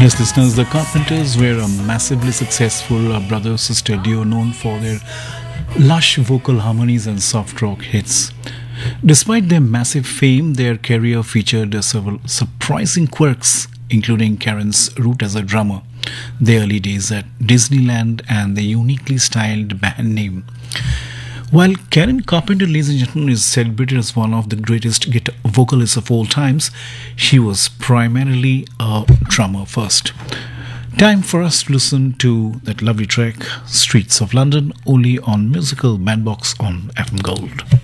Yes, listeners, the Carpenters were a massively successful brother sister duo known for their lush vocal harmonies and soft rock hits. Despite their massive fame, their career featured several surprising quirks, including Karen's route as a drummer, their early days at Disneyland, and their uniquely styled band name. While Karen Carpenter, ladies and gentlemen, is celebrated as one of the greatest guitar vocalists of all times, she was primarily a drummer first. Time for us to listen to that lovely track, Streets of London, only on Musical Bandbox on FM Gold.